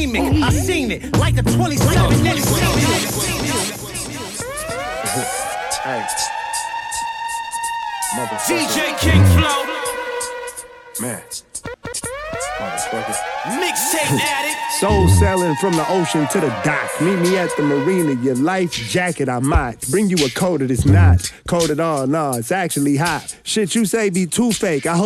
anemic. I seen it like a 27 inch. Hey. DJ King Flow. Man. Motherfucker. Mixtape addict. Soul selling from the ocean to the dock. Meet me at the marina, your life jacket I might bring you a coat that is not coated on, nah, it's actually hot. Shit you say be too fake, I hope